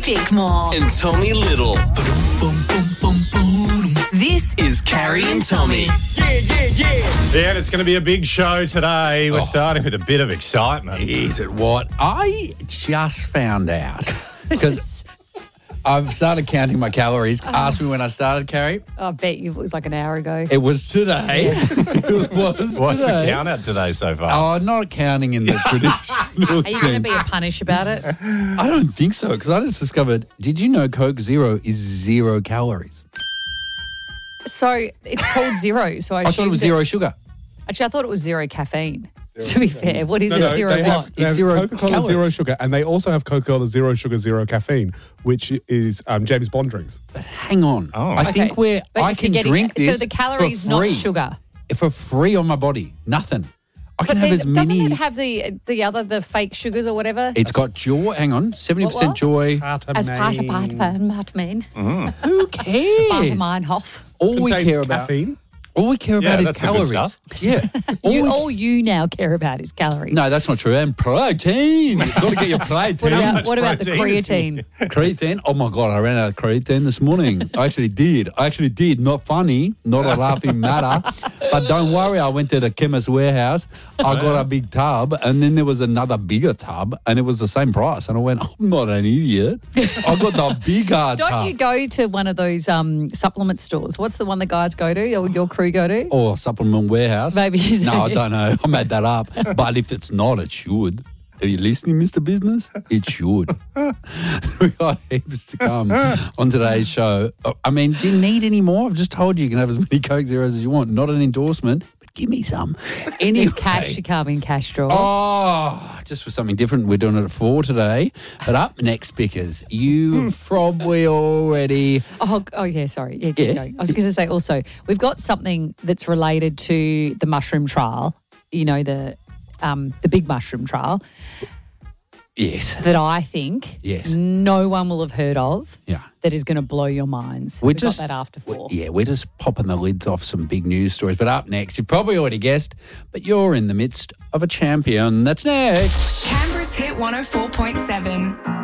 Bickmore. And Tommy Little. This is Carrie and Tommy. Yeah, and it's going to be a big show today. We're starting with a bit of excitement. Is it what? I just found out because I've started counting my calories. Ask me when I started, Carrie. I bet you it was like an hour ago. It was today. It was What's today. the count out today so far? Oh, not counting in the traditional Are you going to sense. be a punish about it? I don't think so because I just discovered, did you know Coke Zero is 0 calories? So it's called zero. So I thought it was 0 sugar. Actually, I thought it was zero caffeine. To be fair, what is it? Zero they what? have, they It's have 0 Coca-Cola calories. Zero Sugar, and they also have Coca-Cola Zero Sugar, Zero Caffeine, which is James Bond drinks. But hang on. Oh. I think But I you're can forgetting drink it. this So the calories, for not free. sugar. For free on my body. Nothing. I But can have as doesn't many. it have the fake sugars or whatever? It's got joy. Hang on. 70% What? joy. As part of Batman. Who cares? Meinhof. All we Contains care about. caffeine. All we care about is that's the good calories. stuff. Yeah. All you now care about is calories. No, that's not true. And protein. You've got to get your protein. What about the protein is creatine? Creatine. Oh my God, I ran out of creatine this morning. I actually did. Not funny. Not a laughing matter. But don't worry, I went to the chemist warehouse. I got a big tub, and then there was another bigger tub, and it was the same price. And I went, I'm not an idiot. I got the bigger tub. Don't you go to one of those supplement stores? What's the one the guys go to or your crew go to? Or supplement warehouse. Maybe. No, I don't know. I made that up. But if it's not, it should. Are you listening, Mr. Business? It should. We got heaps to come on today's show. I mean, do you need any more? I've just told you can have as many Coke Zeros as you want. Not an endorsement, but give me some. Anyway. There's cash to come in cash drawer. Oh, just for something different. We're doing it at 4 today. But up next, Pickers, you probably already... Oh, yeah, sorry. Yeah, Yeah. keep going. I was going to say also, we've got something that's related to the mushroom trial, you know, the big mushroom trial, Yes. that I think Yes. no one will have heard of. Yeah. That is going to blow your minds. We're We've just got that after 4. Yeah, we're just popping the lids off some big news stories. But up next, you've probably already guessed, but you're in the midst of a champion. That's next. Canberra's Hit 104.7.